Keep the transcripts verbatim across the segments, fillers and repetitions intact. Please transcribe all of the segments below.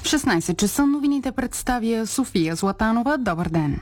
В шестнайсет часа новините представя София Златанова. Добър ден!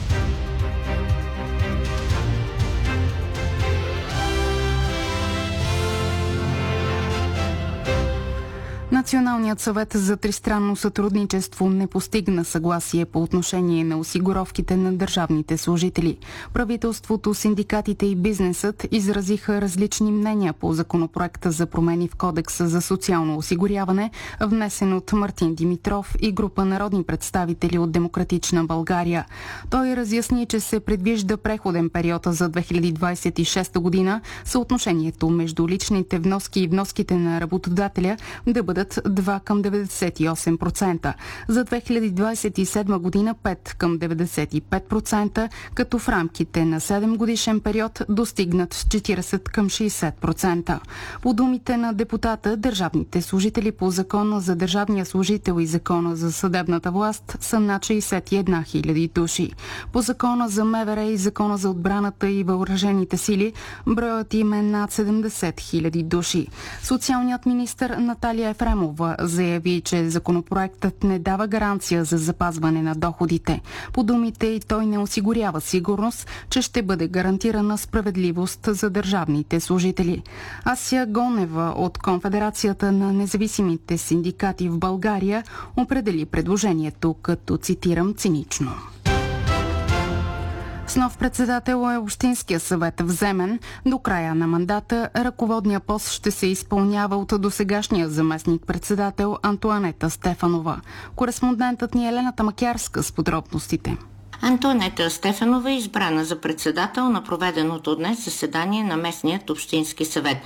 Националният съвет за тристранно сътрудничество не постигна съгласие по отношение на осигуровките на държавните служители. Правителството, синдикатите и бизнесът изразиха различни мнения по законопроекта за промени в Кодекса за социално осигуряване, внесен от Мартин Димитров и група народни представители от Демократична България. Той разясни, че се предвижда преходен период за две хиляди двайсет и шеста година, съотношението между личните вноски и вноските на работодателя да бъдат два към деветдесет и осем процента. За две хиляди двайсет и седма година пет към деветдесет и пет процента, като в рамките на седем годишен период достигнат четирийсет към шейсет процента. По думите на депутата, държавните служители по Закона за държавния служител и Закона за съдебната власт са над шейсет и една хиляди души. По Закона за МВР и Закона за отбраната и въоръжените сили броят им е над седемдесет хиляди души. Социалният министър Наталия Ефремова заяви, че законопроектът не дава гаранция за запазване на доходите. По думите й той не осигурява сигурност, че ще бъде гарантирана справедливост за държавните служители. Ася Гонева от Конфедерацията на независимите синдикати в България определи предложението като, цитирам, цинично. С нов председател е Общинския съвет в Земен. До края на мандата ръководния пост ще се изпълнява от досегашния заместник-председател Антоанета Стефанова. Кореспондентът ни Елена Тамакярска с подробностите. Антоанета Стефанова е избрана за председател на проведеното днес заседание на местният общински съвет.